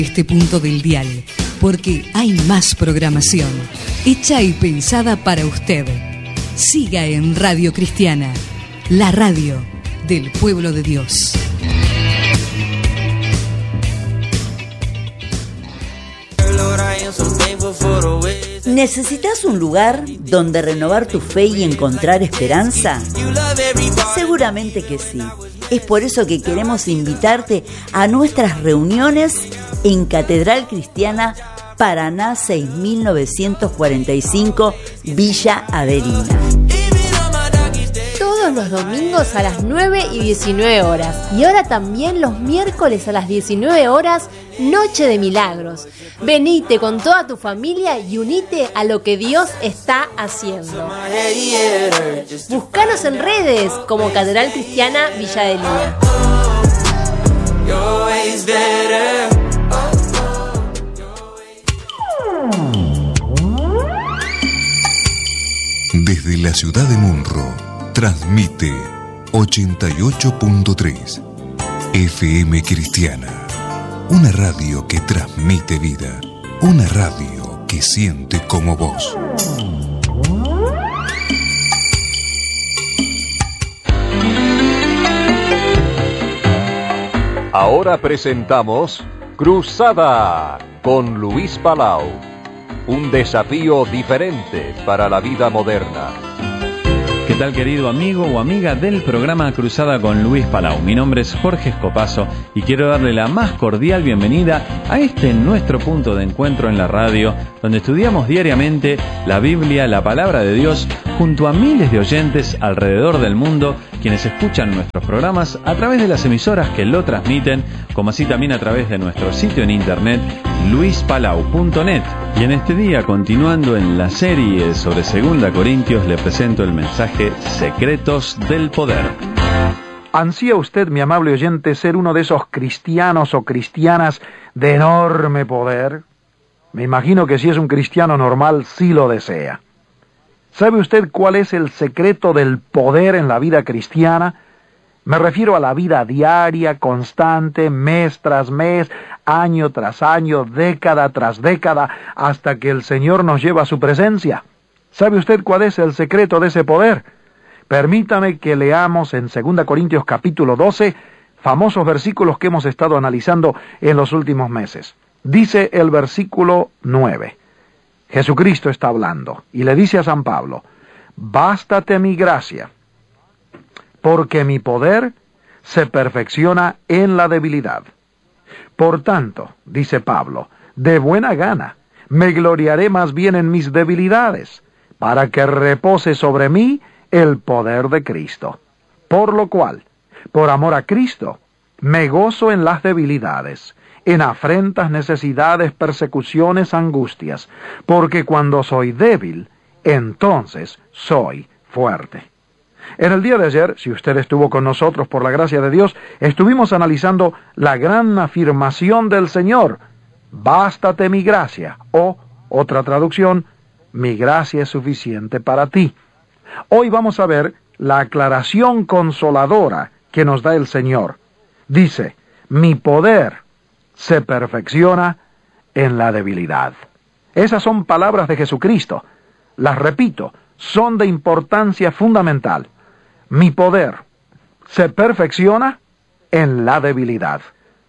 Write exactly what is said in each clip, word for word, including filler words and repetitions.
Este punto del dial, porque hay más programación, hecha y pensada para usted. Siga en Radio Cristiana, la radio del pueblo de Dios. ¿Necesitas un lugar donde renovar tu fe y encontrar esperanza? Seguramente que sí. Es por eso que queremos invitarte a nuestras reuniones en Catedral Cristiana Paraná seis mil novecientos cuarenta y cinco, Villa Averina. Todos los domingos a las nueve y diecinueve horas. Y ahora también los miércoles a las diecinueve horas, Noche de Milagros. Venite con toda tu familia y unite a lo que Dios está haciendo. Búscanos en redes como Catedral Cristiana Villa Adelina. Desde la ciudad de Munro, transmite ochenta y ocho punto tres F M Cristiana. Una radio que transmite vida. Una radio que siente como vos. Ahora presentamos Cruzada con Luis Palau. Un desafío diferente para la vida moderna. ¿Qué tal, querido amigo o amiga del programa Cruzada con Luis Palau? Mi nombre es Jorge Escopazo y quiero darle la más cordial bienvenida a este nuestro punto de encuentro en la radio, donde estudiamos diariamente la Biblia, la palabra de Dios, junto a miles de oyentes alrededor del mundo, quienes escuchan nuestros programas a través de las emisoras que lo transmiten, como así también a través de nuestro sitio en internet, luis palau punto net. Y en este día, continuando en la serie sobre Segunda Corintios, le presento el mensaje Secretos del Poder. ¿Ansía usted, mi amable oyente, ser uno de esos cristianos o cristianas de enorme poder? Me imagino que si es un cristiano normal, sí lo desea. ¿Sabe usted cuál es el secreto del poder en la vida cristiana? Me refiero a la vida diaria, constante, mes tras mes, año tras año, década tras década, hasta que el Señor nos lleva a su presencia. ¿Sabe usted cuál es el secreto de ese poder? Permítame que leamos en Segunda Corintios capítulo doce, famosos versículos que hemos estado analizando en los últimos meses. Dice el versículo nueve. Jesucristo está hablando y le dice a San Pablo: bástate mi gracia, porque mi poder se perfecciona en la debilidad. Por tanto, dice Pablo, de buena gana me gloriaré más bien en mis debilidades, para que repose sobre mí el poder de Cristo. Por lo cual, por amor a Cristo, me gozo en las debilidades, en afrentas, necesidades, persecuciones, angustias, porque cuando soy débil, entonces soy fuerte. En el día de ayer, si usted estuvo con nosotros por la gracia de Dios, estuvimos analizando la gran afirmación del Señor: bástate mi gracia, o, otra traducción, mi gracia es suficiente para ti. Hoy vamos a ver la aclaración consoladora que nos da el Señor. Dice: mi poder se perfecciona en la debilidad. Esas son palabras de Jesucristo. Las repito, son de importancia fundamental. Mi poder se perfecciona en la debilidad.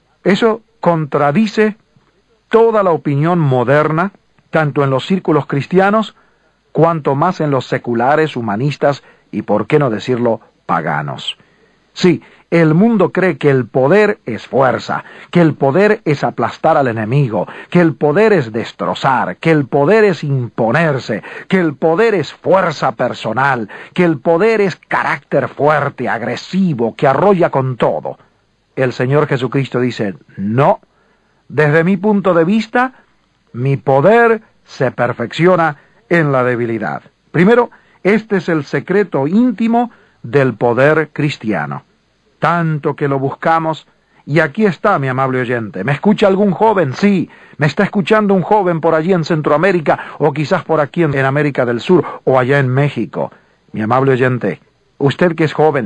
Eso contradice toda la opinión moderna, tanto en los círculos cristianos, cuanto más en los seculares, humanistas y, por qué no decirlo, paganos. Sí, el mundo cree que el poder es fuerza, que el poder es aplastar al enemigo, que el poder es destrozar, que el poder es imponerse, que el poder es fuerza personal, que el poder es carácter fuerte, agresivo, que arrolla con todo. El Señor Jesucristo dice: no, desde mi punto de vista, mi poder se perfecciona en la debilidad. Primero, este es el secreto íntimo del poder cristiano. Tanto que lo buscamos, y aquí está, mi amable oyente. ¿Me escucha algún joven? Sí, me está escuchando un joven por allí en Centroamérica, o quizás por aquí en América del Sur, o allá en México. Mi amable oyente, usted que es joven,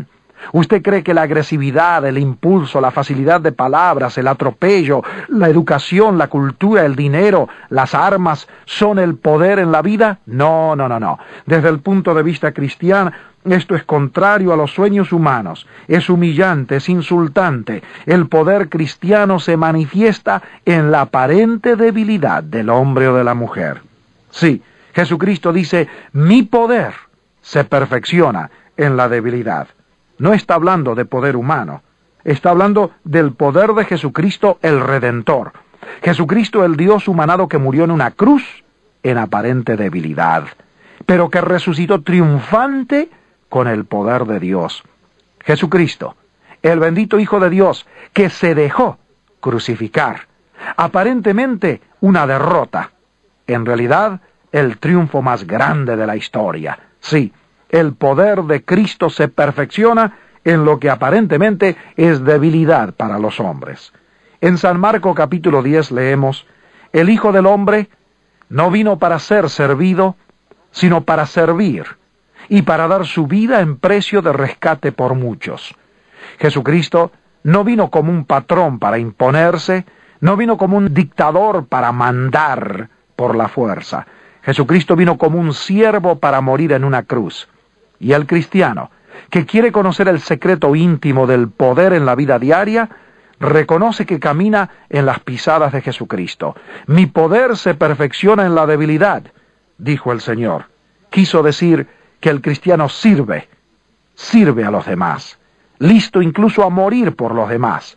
¿Usted cree que la agresividad, el impulso, la facilidad de palabras, el atropello, la educación, la cultura, el dinero, las armas son el poder en la vida? No, no, no, no. Desde el punto de vista cristiano, esto es contrario a los sueños humanos. Es humillante, es insultante. El poder cristiano se manifiesta en la aparente debilidad del hombre o de la mujer. Sí, Jesucristo dice, mi poder se perfecciona en la debilidad. No está hablando de poder humano, está hablando del poder de Jesucristo el Redentor. Jesucristo el Dios humanado que murió en una cruz en aparente debilidad, pero que resucitó triunfante con el poder de Dios. Jesucristo, el bendito Hijo de Dios, que se dejó crucificar. Aparentemente una derrota, en realidad el triunfo más grande de la historia. Sí, el poder de Cristo se perfecciona en lo que aparentemente es debilidad para los hombres. En San Marcos capítulo diez leemos, el Hijo del Hombre no vino para ser servido, sino para servir, y para dar su vida en precio de rescate por muchos. Jesucristo no vino como un patrón para imponerse, no vino como un dictador para mandar por la fuerza. Jesucristo vino como un siervo para morir en una cruz. Y el cristiano, que quiere conocer el secreto íntimo del poder en la vida diaria, reconoce que camina en las pisadas de Jesucristo. Mi poder se perfecciona en la debilidad, dijo el Señor. Quiso decir que el cristiano sirve, sirve a los demás, listo incluso a morir por los demás,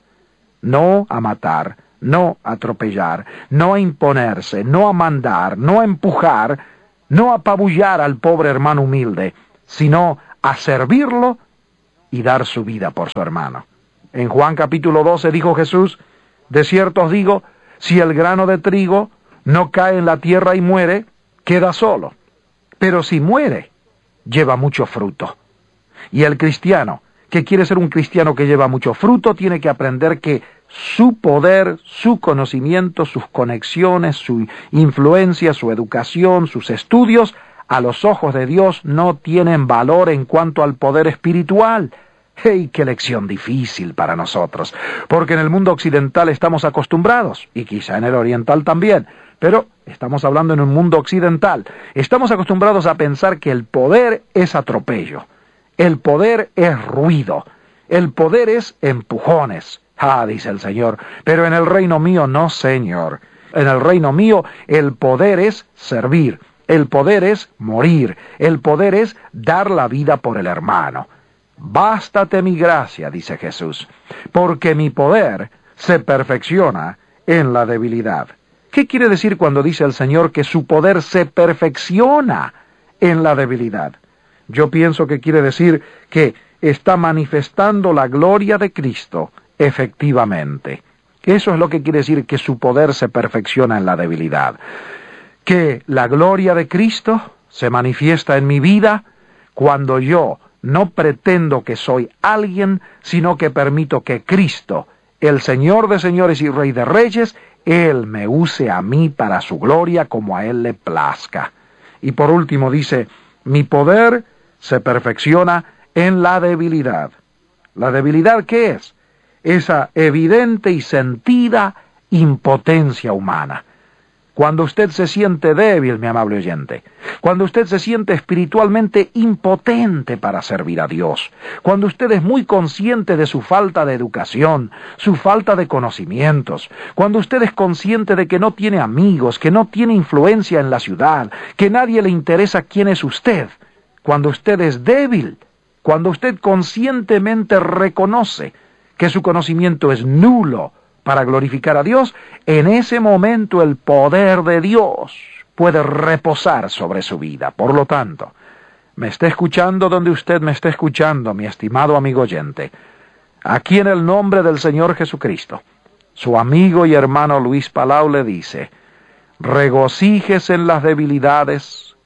no a matar, no a atropellar, no a imponerse, no a mandar, no a empujar, no a apabullar al pobre hermano humilde, sino a servirlo y dar su vida por su hermano. En Juan capítulo doce dijo Jesús, de cierto os digo, si el grano de trigo no cae en la tierra y muere, queda solo, pero si muere, lleva mucho fruto. Y el cristiano, que quiere ser un cristiano que lleva mucho fruto, tiene que aprender que su poder, su conocimiento, sus conexiones, su influencia, su educación, sus estudios, a los ojos de Dios no tienen valor en cuanto al poder espiritual. ¡Hey, qué lección difícil para nosotros! Porque en el mundo occidental estamos acostumbrados, y quizá en el oriental también, pero estamos hablando en un mundo occidental. Estamos acostumbrados a pensar que el poder es atropello, el poder es ruido, el poder es empujones. Ah, dice el Señor, pero en el reino mío no, Señor. En el reino mío el poder es servir. El poder es morir, el poder es dar la vida por el hermano. Bástate mi gracia, dice Jesús, porque mi poder se perfecciona en la debilidad. ¿Qué quiere decir cuando dice el Señor que su poder se perfecciona en la debilidad? Yo pienso que quiere decir que está manifestando la gloria de Cristo efectivamente. Eso es lo que quiere decir que su poder se perfecciona en la debilidad. Que la gloria de Cristo se manifiesta en mi vida cuando yo no pretendo que soy alguien, sino que permito que Cristo, el Señor de señores y Rey de reyes, Él me use a mí para su gloria como a Él le plazca. Y por último dice, mi poder se perfecciona en la debilidad. ¿La debilidad qué es? Esa evidente y sentida impotencia humana. Cuando usted se siente débil, mi amable oyente, cuando usted se siente espiritualmente impotente para servir a Dios, cuando usted es muy consciente de su falta de educación, su falta de conocimientos, cuando usted es consciente de que no tiene amigos, que no tiene influencia en la ciudad, que nadie le interesa quién es usted, cuando usted es débil, cuando usted conscientemente reconoce que su conocimiento es nulo para glorificar a Dios, en ese momento el poder de Dios puede reposar sobre su vida. Por lo tanto, me está escuchando donde usted me está escuchando, mi estimado amigo oyente. Aquí en el nombre del Señor Jesucristo, su amigo y hermano Luis Palau le dice, regocíjese en las debilidades,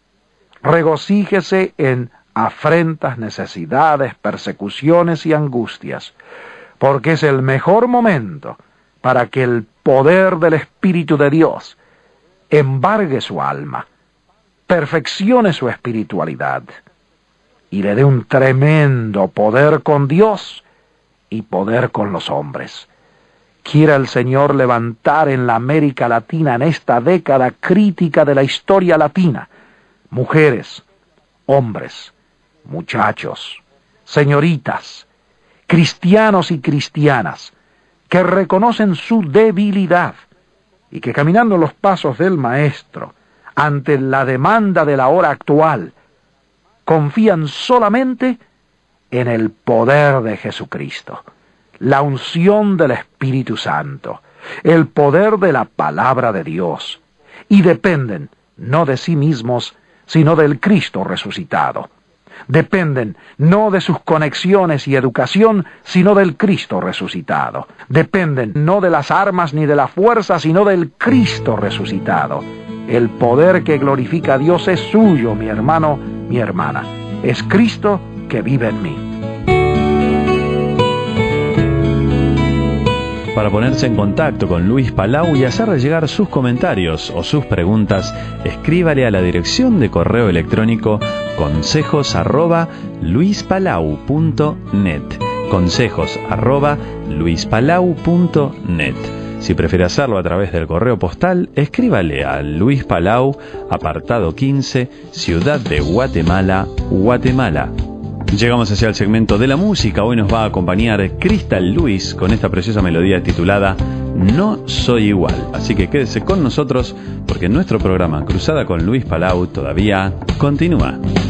regocíjese en afrentas, necesidades, persecuciones y angustias, porque es el mejor momento para que el poder del Espíritu de Dios embargue su alma, perfeccione su espiritualidad. y le dé un tremendo poder con Dios y poder con los hombres. Quiera el Señor levantar en la América Latina, en esta década crítica de la historia latina, mujeres, hombres, muchachos, señoritas, cristianos y cristianas, que reconocen su debilidad y que caminando los pasos del Maestro, ante la demanda de la hora actual, confían solamente en el poder de Jesucristo, la unción del Espíritu Santo, el poder de la palabra de Dios, y dependen no de sí mismos, sino del Cristo resucitado. Dependen no de sus conexiones y educación, sino del Cristo resucitado. Dependen no de las armas ni de la fuerza, sino del Cristo resucitado. El poder que glorifica a Dios es suyo, mi hermano, mi hermana. Es Cristo que vive en mí. Para ponerse en contacto con Luis Palau y hacerle llegar sus comentarios o sus preguntas, escríbale a la dirección de correo electrónico consejos arroba luispalau punto net. Consejos arroba luispalau punto net. Si prefiere hacerlo a través del correo postal, escríbale a Luis Palau, apartado quince, Ciudad de Guatemala, Guatemala. Llegamos hacia el segmento de la música. Hoy nos va a acompañar Crystal Lewis con esta preciosa melodía titulada No Soy Igual. Así que quédese con nosotros porque nuestro programa Cruzada con Luis Palau todavía continúa.